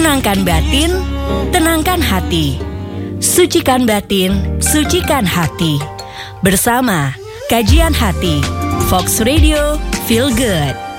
Tenangkan batin, tenangkan hati. Sucikan batin, sucikan hati. Bersama Kajian Hati, Fox Radio, Feel Good.